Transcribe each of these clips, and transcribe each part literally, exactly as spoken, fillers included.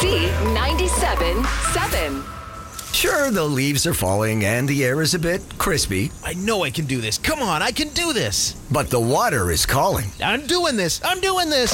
C ninety-seven point seven. Sure, the leaves are falling and the air is a bit crispy. I know I can do this. Come on, I can do this. But the water is calling. I'm doing this. I'm doing this.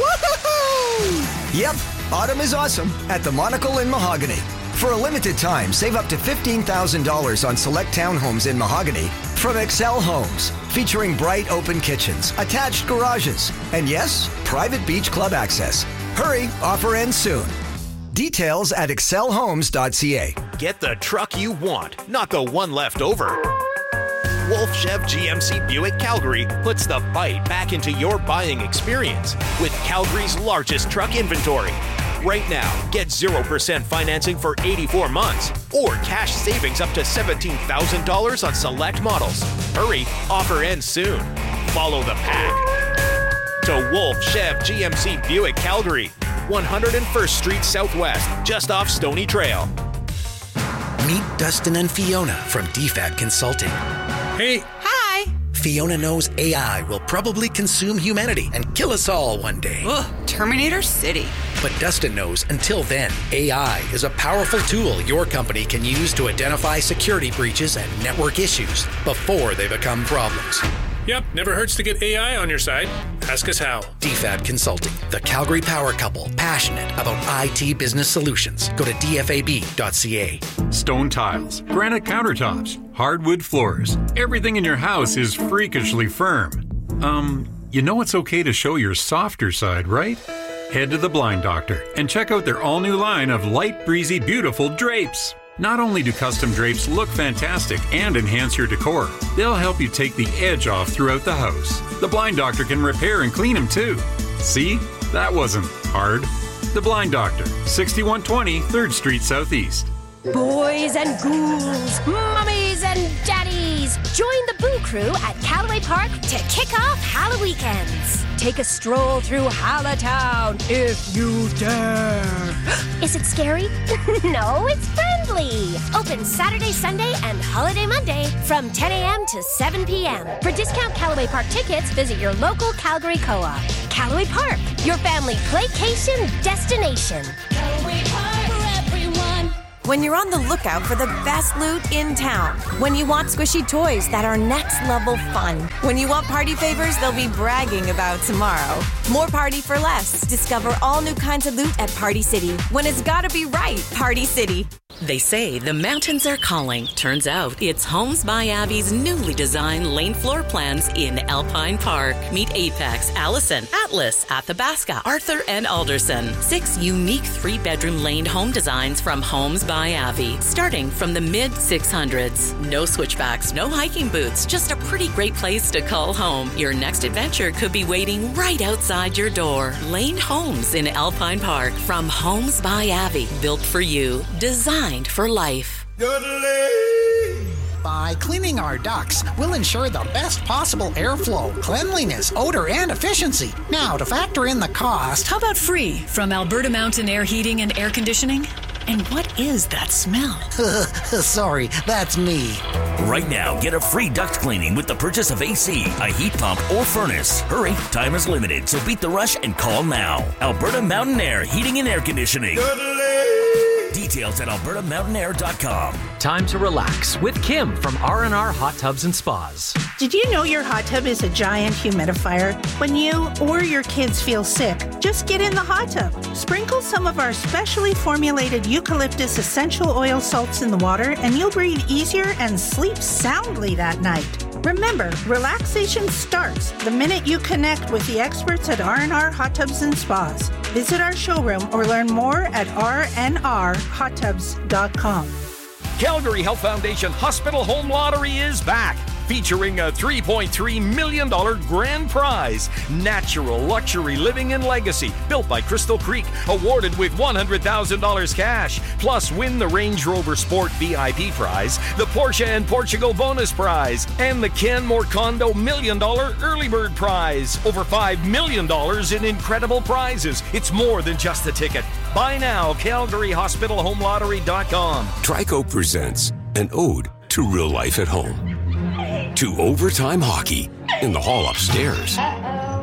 Woohoo! Yep, autumn is awesome at the Monocle in Mahogany. For a limited time, save up to fifteen thousand dollars on select townhomes in Mahogany from Excel Homes, featuring bright open kitchens, attached garages, and yes, private beach club access. Hurry, offer ends soon. Details at excel homes dot c a. Get the truck you want, not the one left over. Wolf Chev G M C Buick Calgary puts the bite back into your buying experience with Calgary's largest truck inventory. Right now, get zero percent financing for eighty-four months or cash savings up to seventeen thousand dollars on select models. Hurry, offer ends soon. Follow the pack. To Wolf Chev G M C Buick Calgary, one hundred first Street Southwest, just off Stony Trail. Meet Dustin and Fiona from D F A D Consulting. Hey. Hi. Fiona knows A I will probably consume humanity and kill us all one day. Ugh, Terminator City. But Dustin knows until then, A I is a powerful tool your company can use to identify security breaches and network issues before they become problems. Yep, never hurts to get A I on your side. Ask us how. D F A D Consulting, the Calgary power couple, passionate about I T business solutions. Go to d f a b dot c a. Stone tiles, granite countertops, hardwood floors. Everything in your house is freakishly firm. Um, you know it's okay to show your softer side, right? Head to the Blind Doctor and check out their all-new line of light, breezy, beautiful drapes. Not only do custom drapes look fantastic and enhance your decor, they'll help you take the edge off throughout the house. The Blind Doctor can repair and clean them too. See? That wasn't hard. The Blind Doctor, sixty-one twenty third Street Southeast. Boys and ghouls, mummies and daddies, join the Boo Crew at Callaway Park to kick off Halloweekends. Take a stroll through Hallowtown if you dare. Is it scary? No, it's friendly. Open Saturday, Sunday, and Holiday Monday from ten a.m. to seven p.m. For discount Callaway Park tickets, visit your local Calgary Co-op. Callaway Park, your family playcation destination. Callaway Park for everyone. When you're on the lookout for the best loot in town. When you want squishy toys that are next level fun. When you want party favors they'll be bragging about tomorrow. More party for less. Discover all new kinds of loot at Party City. When it's gotta be right, Party City. They say the mountains are calling. Turns out it's Homes by Abby's newly designed lane floor plans in Alpine Park. Meet Apex, Allison, Atlas, Athabasca, Arthur, and Alderson. Six unique three-bedroom laned home designs from Homes by Abby, starting from the mid six hundreds. No switchbacks, no hiking boots, just a pretty great place to call home. Your next adventure could be waiting right outside your door. Laned homes in Alpine Park from Homes by Abby, built for you, designed for life. By cleaning our ducts, we'll ensure the best possible airflow, cleanliness, odor, and efficiency. Now, to factor in the cost... How about free from Alberta Mountain Air Heating and Air Conditioning? And what is that smell? Sorry, that's me. Right now, get a free duct cleaning with the purchase of A C, a heat pump, or furnace. Hurry, time is limited, so beat the rush and call now. Alberta Mountain Air Heating and Air Conditioning. Details at alberta mountain air dot com. Time to relax with Kim from R and R Hot Tubs and Spas. Did you know your hot tub is a giant humidifier? When you or your kids feel sick, just get in the hot tub. Sprinkle some of our specially formulated eucalyptus essential oil salts in the water and you'll breathe easier and sleep soundly that night. Remember, relaxation starts the minute you connect with the experts at R and R Hot Tubs and Spas. Visit our showroom or learn more at r n r hot tubs dot com. Calgary Health Foundation Hospital Home Lottery is back, featuring a three point three million dollars grand prize. Natural Luxury Living and Legacy, built by Crystal Creek, awarded with one hundred thousand dollars cash. Plus, win the Range Rover Sport V I P prize, the Porsche and Portugal bonus prize, and the Canmore Condo Million Dollar Early Bird Prize. Over five million dollars in incredible prizes. It's more than just a ticket. Buy now, calgary hospital home lottery dot com. Trico presents an ode to real life at home. To overtime hockey in the hall upstairs.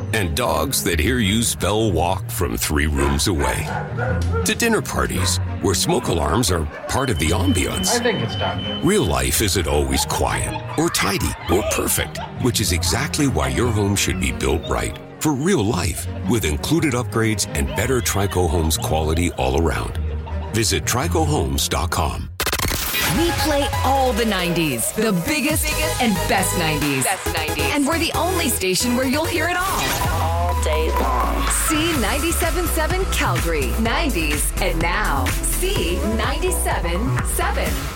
and dogs that hear you spell walk from three rooms away. To dinner parties, where smoke alarms are part of the ambiance. I think it's done. Real life isn't always quiet, or tidy, or perfect, which is exactly why your home should be built right. For real life, with included upgrades and better Trico Homes quality all around. Visit trico homes dot com. We play all the nineties, the biggest, biggest and best nineties. Best nineties. And we're the only station where you'll hear it all. All day long. C ninety-seven point seven Calgary, nineties, and now C ninety-seven point seven.